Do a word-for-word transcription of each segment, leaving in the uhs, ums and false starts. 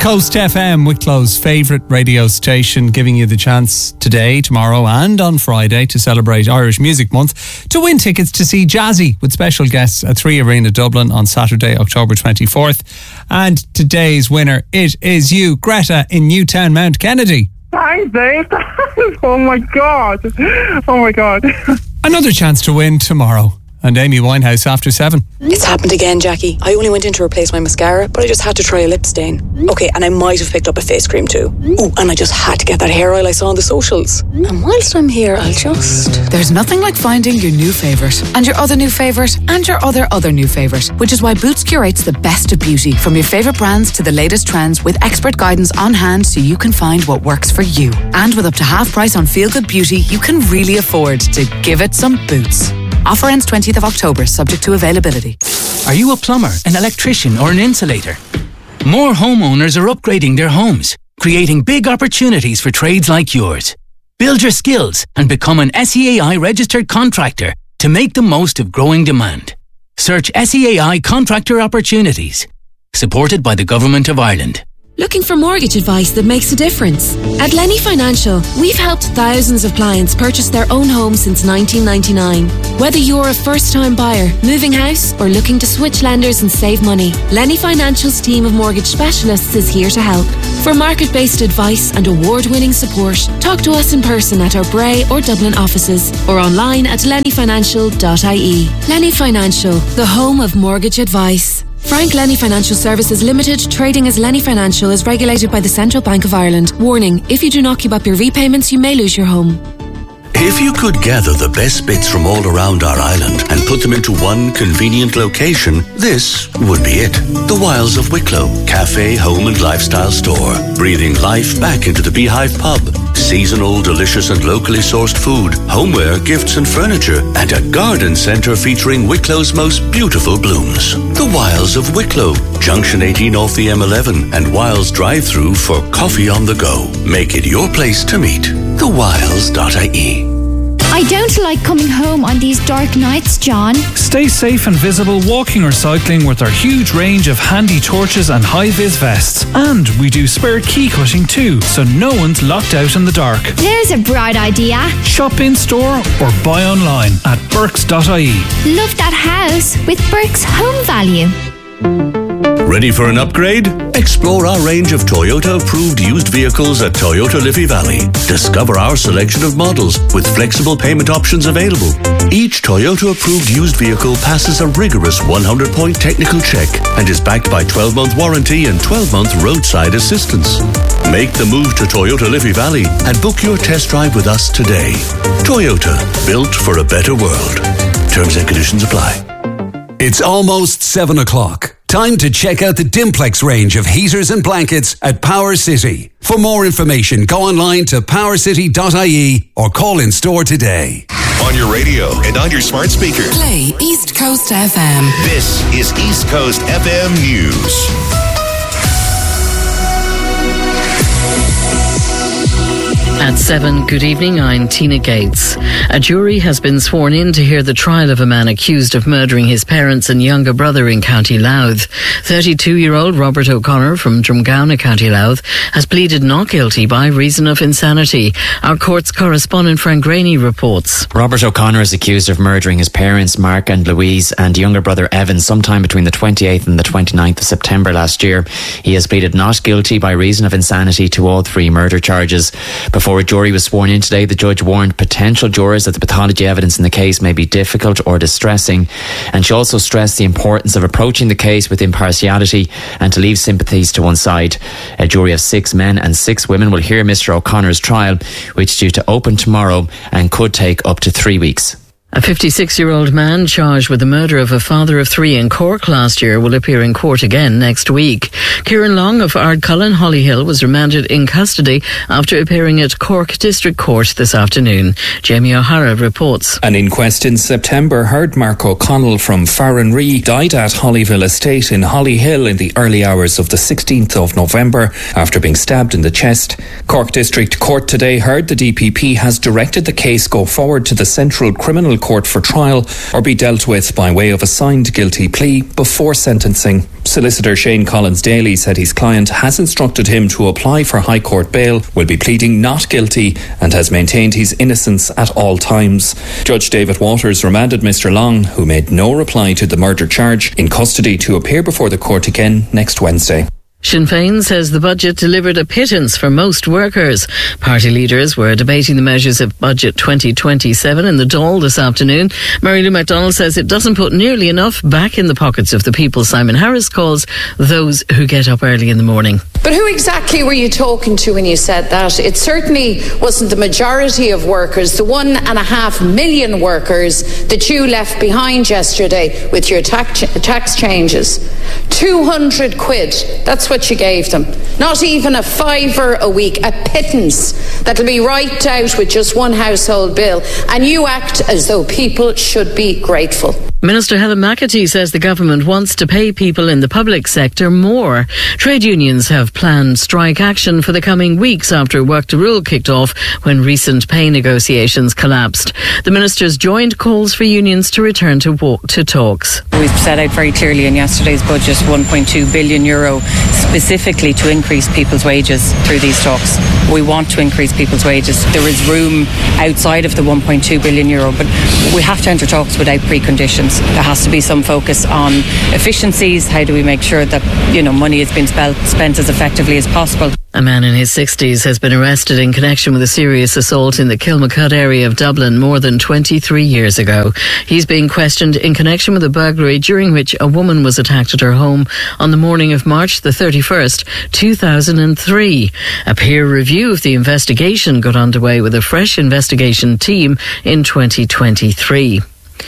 Coast F M, Wicklow's favourite radio station, giving you the chance today, tomorrow and on Friday to celebrate Irish Music Month to win tickets to see Jazzy with special guests at Three Arena Dublin on Saturday, October twenty-fourth. And today's winner, it is you, Greta in Newtown, Mount Kennedy. Thanks, Dave. Oh my God. Oh my God. Another chance to win tomorrow. And Amy Winehouse after seven. It's happened again, Jackie. I only went in to replace my mascara, but I just had to try a lip stain. Okay, and I might have picked up a face cream too. Oh, and I just had to get that hair oil I saw on the socials. And whilst I'm here, I'll just... There's nothing like finding your new favourite, and your other new favourite, and your other other new favourite, which is why Boots curates the best of beauty, from your favourite brands to the latest trends, with expert guidance on hand so you can find what works for you. And with up to half price on Feel Good Beauty, you can really afford to give it some Boots. Offer ends twentieth of October, subject to availability. Are you a plumber, an electrician or an insulator? More homeowners are upgrading their homes, creating big opportunities for trades like yours. Build your skills and become an S E A I registered contractor to make the most of growing demand. Search S E A I Contractor Opportunities. Supported by the Government of Ireland. Looking for mortgage advice that makes a difference? At Lenny Financial, we've helped thousands of clients purchase their own home since nineteen ninety-nine. Whether you're a first-time buyer, moving house, or looking to switch lenders and save money, Lenny Financial's team of mortgage specialists is here to help. For market-based advice and award-winning support, talk to us in person at our Bray or Dublin offices or online at lenny financial dot I E. Lenny Financial, the home of mortgage advice. Frank Lenny Financial Services Limited, trading as Lenny Financial, is regulated by the Central Bank of Ireland. Warning, if you do not keep up your repayments, you may lose your home. If you could gather the best bits from all around our island and put them into one convenient location, this would be it. The Wilds of Wicklow, cafe, home and lifestyle store. Breathing life back into the Beehive pub. Seasonal, delicious and locally sourced food, homeware, gifts and furniture, and a garden centre featuring Wicklow's most beautiful blooms. The Wilds of Wicklow, Junction eighteen off the M eleven, and Wilds drive-through for coffee on the go. Make it your place to meet. the wilds dot I E. I don't like coming home on these dark nights, John. Stay safe and visible walking or cycling with our huge range of handy torches and high-vis vests. And we do spare key cutting too, so no one's locked out in the dark. There's a bright idea. Shop in store or buy online at burks dot I E. Love that house with Burke's Home Value. Ready for an upgrade? Explore our range of Toyota-approved used vehicles at Toyota Liffey Valley. Discover our selection of models with flexible payment options available. Each Toyota-approved used vehicle passes a rigorous one hundred point technical check and is backed by twelve month warranty and twelve month roadside assistance. Make the move to Toyota Liffey Valley and book your test drive with us today. Toyota, built for a better world. Terms and conditions apply. It's almost seven o'clock. Time to check out the Dimplex range of heaters and blankets at Power City. For more information, go online to power city dot I E or call in store today. On your radio and on your smart speaker. Play East Coast F M. This is East Coast F M News. At seven, good evening, I'm Tina Gates. A jury has been sworn in to hear the trial of a man accused of murdering his parents and younger brother in County Louth. thirty-two-year-old Robert O'Connor from Drumgowna, County Louth, has pleaded not guilty by reason of insanity. Our court's correspondent Frank Graney reports. Robert O'Connor is accused of murdering his parents, Mark and Louise, and younger brother Evan sometime between the twenty-eighth and the twenty-ninth of September last year. He has pleaded not guilty by reason of insanity to all three murder charges. Before a jury was sworn in today, the judge warned potential jurors that the pathology evidence in the case may be difficult or distressing, and she also stressed the importance of approaching the case with impartiality and to leave sympathies to one side. A jury of six men and six women will hear Mister O'Connor's trial, which is due to open tomorrow and could take up to three weeks. A fifty-six-year-old man charged with the murder of a father of three in Cork last year will appear in court again next week. Kieran Long of Ardcullen, Hollyhill, was remanded in custody after appearing at Cork District Court this afternoon. Jamie O'Hara reports. An inquest in September heard Mark O'Connell from Farranree died at Hollyville Estate in Hollyhill in the early hours of the sixteenth of November after being stabbed in the chest. Cork District Court today heard the D P P has directed the case go forward to the Central Criminal criminal court for trial or be dealt with by way of a signed guilty plea before sentencing. Solicitor Shane Collins-Daly said his client has instructed him to apply for High Court bail, will be pleading not guilty and has maintained his innocence at all times. Judge David Waters remanded Mr Long, who made no reply to the murder charge, in custody to appear before the court again next Wednesday. Sinn Féin says the budget delivered a pittance for most workers. Party leaders were debating the measures of Budget twenty twenty-seven in the Dáil this afternoon. Mary Lou MacDonald says it doesn't put nearly enough back in the pockets of the people Simon Harris calls those who get up early in the morning. But who exactly were you talking to when you said that? It certainly wasn't the majority of workers, the one and a half million workers that you left behind yesterday with your tax, tax changes. two hundred quid, that's what you gave them. Not even a fiver a week, a pittance that'll be wiped out with just one household bill. And you act as though people should be grateful. Minister Helen McAtee says the government wants to pay people in the public sector more. Trade unions have planned strike action for the coming weeks after Work to Rule kicked off when recent pay negotiations collapsed. The minister's joined calls for unions to return to, walk, to talks. We've set out very clearly in yesterday's budget one point two billion euro specifically to increase people's wages through these talks. We want to increase people's wages. There is room outside of the one point two billion euro, but we have to enter talks without preconditions. There has to be some focus on efficiencies. How do we make sure that, you know, money is being spent, spent as effectively as possible? A man in his sixties has been arrested in connection with a serious assault in the Kilmacud area of Dublin more than twenty-three years ago. He's being questioned in connection with a burglary during which a woman was attacked at her home on the morning of March the thirty-first, two thousand three. A peer review of the investigation got underway with a fresh investigation team in twenty twenty-three.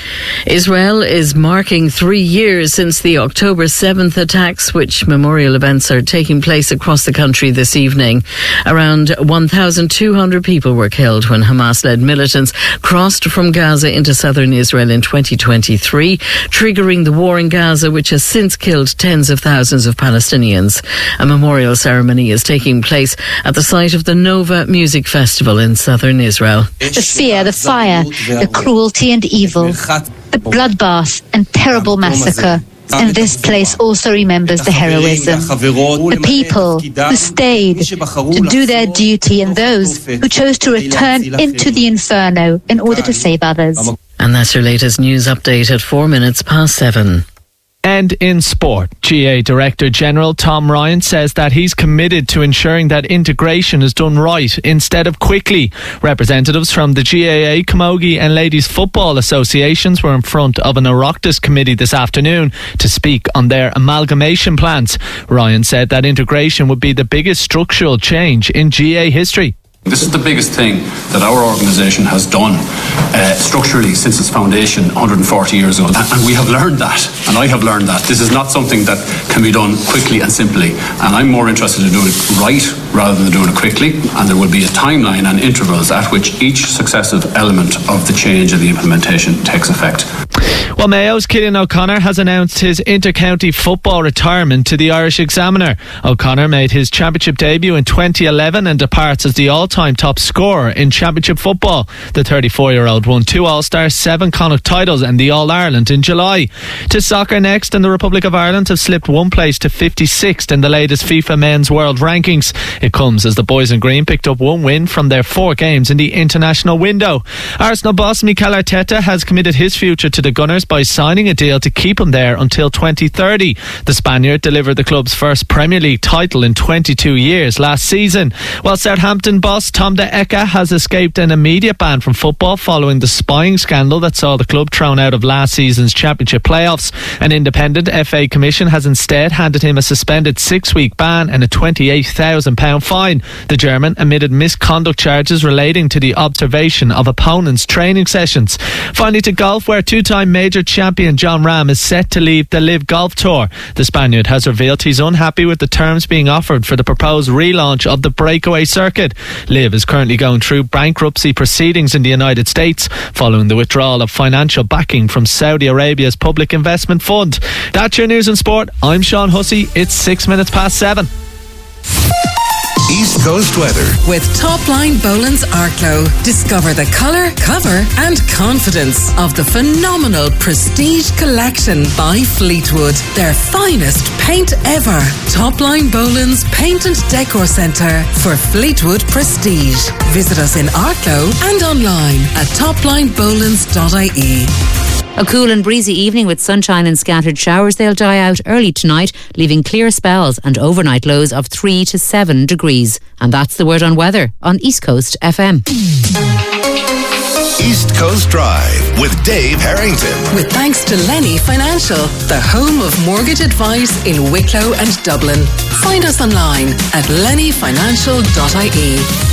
Israel is marking three years since the October seventh attacks, which memorial events are taking place across the country this evening. Around one thousand two hundred people were killed when Hamas-led militants crossed from Gaza into southern Israel in twenty twenty-three, triggering the war in Gaza, which has since killed tens of thousands of Palestinians. A memorial ceremony is taking place at the site of the Nova Music Festival in southern Israel. The fear, the fire, the cruelty and evil, the bloodbath and terrible massacre. And this place also remembers the heroism, the people who stayed to do their duty and those who chose to return into the inferno in order to save others. And that's your latest news update at four minutes past seven. And in sport, G A Director General Tom Ryan says that he's committed to ensuring that integration is done right instead of quickly. Representatives from the G A A, Camogie and Ladies Football Associations were in front of an Oireachtas committee this afternoon to speak on their amalgamation plans. Ryan said that integration would be the biggest structural change in G A A history. This is the biggest thing that our organisation has done uh, structurally since its foundation one hundred forty years ago. And we have learned that, and I have learned that. This is not something that can be done quickly and simply. And I'm more interested in doing it right rather than doing it quickly. And there will be a timeline and intervals at which each successive element of the change and the implementation takes effect. Well, Mayo's Cillian O'Connor has announced his inter-county football retirement to the Irish Examiner. O'Connor made his championship debut in twenty eleven and departs as the all-time top scorer in championship football. The thirty-four-year-old won two All-Stars, seven Connacht titles and the All-Ireland in July. To soccer next, and the Republic of Ireland have slipped one place to fifty-sixth in the latest FIFA Men's World Rankings. It comes as the Boys in Green picked up one win from their four games in the international window. Arsenal boss Mikel Arteta has committed his future to the Gunners by signing a deal to keep him there until twenty thirty. The Spaniard delivered the club's first Premier League title in twenty-two years last season. While Southampton boss Tom de Ecke has escaped an immediate ban from football following the spying scandal that saw the club thrown out of last season's championship playoffs. An independent F A commission has instead handed him a suspended six-week ban and a twenty-eight thousand pounds fine. The German admitted misconduct charges relating to the observation of opponents' training sessions. Finally to golf, where two-time major champion Jon Rahm is set to leave the Live Golf Tour. The Spaniard has revealed he's unhappy with the terms being offered for the proposed relaunch of the breakaway circuit. Liv is currently going through bankruptcy proceedings in the United States following the withdrawal of financial backing from Saudi Arabia's Public Investment Fund. That's your news and sport. I'm Sean Hussey. It's six minutes past seven. East Coast weather. With Topline Boland's Arklow. Discover the colour, cover and confidence of the phenomenal Prestige Collection by Fleetwood. Their finest paint ever. Topline Boland's Paint and Decor Centre for Fleetwood Prestige. Visit us in Arklow and online at topline bolands dot I E. A cool and breezy evening with sunshine and scattered showers. They'll die out early tonight, leaving clear spells and overnight lows of three to seven degrees. And that's the word on weather on East Coast F M. East Coast Drive with Dave Harrington. With thanks to Lenny Financial, the home of mortgage advice in Wicklow and Dublin. Find us online at lenny financial dot I E.